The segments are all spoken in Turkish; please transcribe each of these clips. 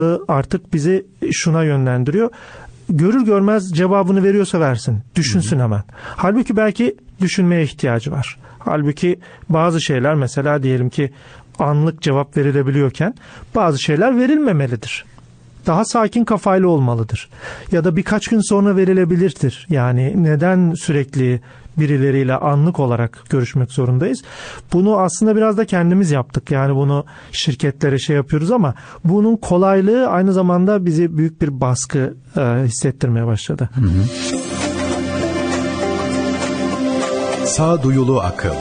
artık bizi şuna yönlendiriyor. Görür görmez cevabını veriyorsa versin. Düşünsün hemen. Halbuki belki düşünmeye ihtiyacı var. Halbuki bazı şeyler, mesela diyelim ki anlık cevap verilebiliyorken bazı şeyler verilmemelidir. Daha sakin kafayla olmalıdır. Ya da birkaç gün sonra verilebilirdir. Yani neden sürekli birileriyle anlık olarak görüşmek zorundayız? Bunu aslında biraz da kendimiz yaptık. Yani bunu şirketlere yapıyoruz ama bunun kolaylığı aynı zamanda bizi büyük bir baskı hissettirmeye başladı. Sağduyulu akıl.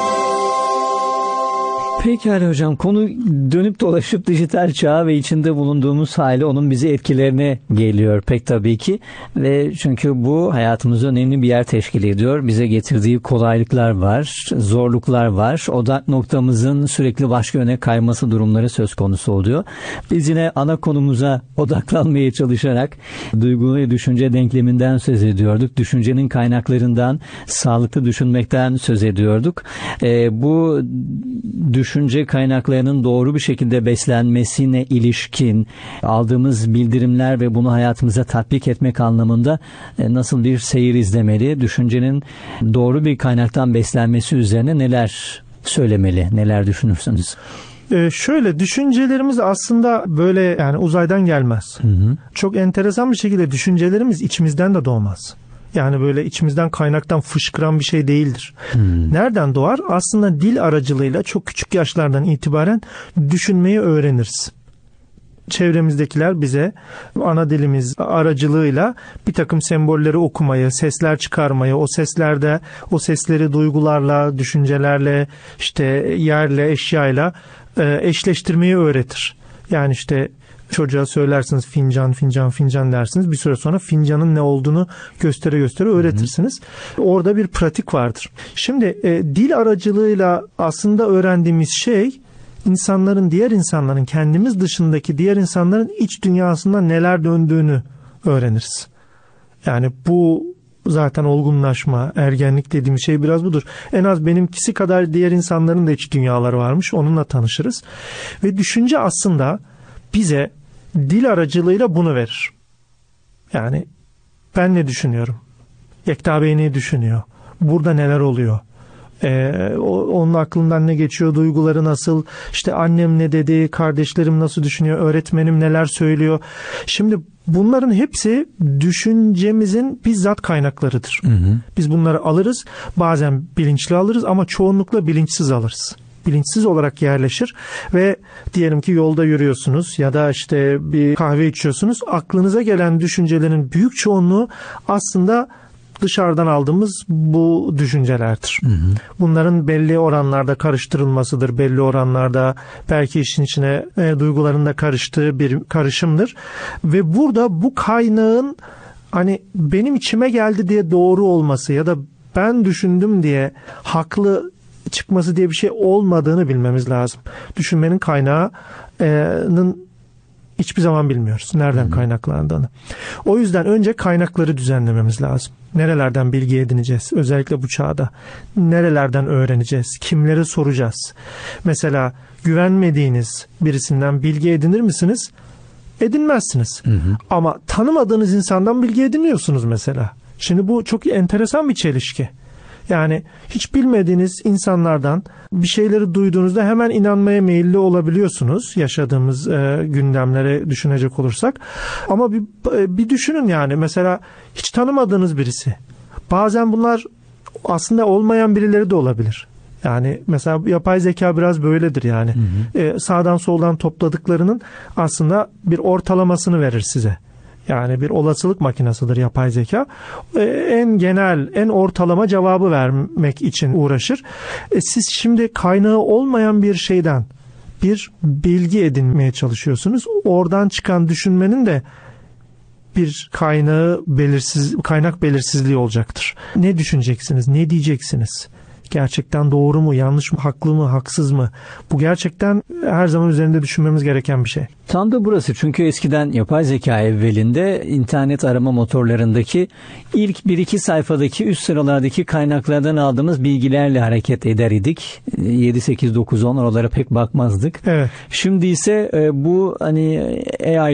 Pekala hocam, konu dönüp dolaşıp dijital çağ ve içinde bulunduğumuz hali, onun bizi etkilerine geliyor pek tabii ki. Ve çünkü bu hayatımızda önemli bir yer teşkil ediyor. Bize getirdiği kolaylıklar var, zorluklar var. Odak noktamızın sürekli başka yöne kayması durumları söz konusu oluyor. Biz yine ana konumuza odaklanmaya çalışarak duygu ve düşünce denkleminden söz ediyorduk. Düşüncenin kaynaklarından, sağlıklı düşünmekten söz ediyorduk. Bu düşünce kaynaklarının doğru bir şekilde beslenmesine ilişkin aldığımız bildirimler ve bunu hayatımıza tatbik etmek anlamında nasıl bir seyir izlemeli? Düşüncenin doğru bir kaynaktan beslenmesi üzerine neler söylemeli, neler düşünürsünüz? Şöyle, düşüncelerimiz aslında böyle yani uzaydan gelmez. Çok enteresan bir şekilde düşüncelerimiz içimizden de doğmaz. Yani böyle içimizden kaynaktan fışkıran bir şey değildir. Nereden doğar? Aslında dil aracılığıyla çok küçük yaşlardan itibaren düşünmeyi öğreniriz. Çevremizdekiler bize ana dilimiz aracılığıyla bir takım sembolleri okumayı, sesler çıkarmayı, o sesleri duygularla, düşüncelerle, yerle, eşyayla eşleştirmeyi öğretir. Yani çocuğa söylersiniz fincan, fincan, fincan dersiniz. Bir süre sonra fincanın ne olduğunu göstere göstere öğretirsiniz. Orada bir pratik vardır. Şimdi dil aracılığıyla aslında öğrendiğimiz şey, diğer insanların, kendimiz dışındaki diğer insanların iç dünyasında neler döndüğünü öğreniriz. Yani bu zaten olgunlaşma, ergenlik dediğim şey biraz budur. En az benimkisi kadar diğer insanların da iç dünyaları varmış. Onunla tanışırız. Ve düşünce aslında bize dil aracılığıyla bunu verir. Yani ben ne düşünüyorum? Yekta Bey ne düşünüyor? Burada neler oluyor? Onun aklından ne geçiyor? Duyguları nasıl? Annem ne dedi? Kardeşlerim nasıl düşünüyor? Öğretmenim neler söylüyor? Şimdi bunların hepsi düşüncemizin bizzat kaynaklarıdır. Biz bunları alırız. Bazen bilinçli alırız ama çoğunlukla bilinçsiz alırız. Bilinçsiz olarak yerleşir ve diyelim ki yolda yürüyorsunuz ya da bir kahve içiyorsunuz. Aklınıza gelen düşüncelerin büyük çoğunluğu aslında dışarıdan aldığımız bu düşüncelerdir. Bunların belli oranlarda karıştırılmasıdır. Belli oranlarda belki işin içine duyguların da karıştığı bir karışımdır. Ve burada bu kaynağın benim içime geldi diye doğru olması ya da ben düşündüm diye haklı çıkması diye bir şey olmadığını bilmemiz lazım. Düşünmenin kaynağının hiçbir zaman bilmiyoruz. Nereden kaynaklandığını. O yüzden önce kaynakları düzenlememiz lazım. Nerelerden bilgi edineceğiz? Özellikle bu çağda. Nerelerden öğreneceğiz? Kimlere soracağız? Mesela güvenmediğiniz birisinden bilgi edinir misiniz? Edinmezsiniz. Ama tanımadığınız insandan bilgi ediniyorsunuz mesela. Şimdi bu çok enteresan bir çelişki. Yani hiç bilmediğiniz insanlardan bir şeyleri duyduğunuzda hemen inanmaya meyilli olabiliyorsunuz. Yaşadığımız gündemlere düşünecek olursak. Ama bir düşünün yani mesela hiç tanımadığınız birisi. Bazen bunlar aslında olmayan birileri de olabilir. Yani mesela yapay zeka biraz böyledir yani. Sağdan soldan topladıklarının aslında bir ortalamasını verir size. Yani bir olasılık makinesidir yapay zeka. En genel, en ortalama cevabı vermek için uğraşır. Siz şimdi kaynağı olmayan bir şeyden bir bilgi edinmeye çalışıyorsunuz. Oradan çıkan düşünmenin de bir kaynak belirsizliği olacaktır. Ne düşüneceksiniz? Ne diyeceksiniz? Gerçekten doğru mu, yanlış mı, haklı mı, haksız mı? Bu gerçekten her zaman üzerinde düşünmemiz gereken bir şey. Tam da burası, çünkü eskiden yapay zeka evvelinde internet arama motorlarındaki ilk 1-2 sayfadaki üst sıralardaki kaynaklardan aldığımız bilgilerle hareket eder idik. 7, 8, 9, 10 oralara pek bakmazdık. Evet. Şimdi ise bu AI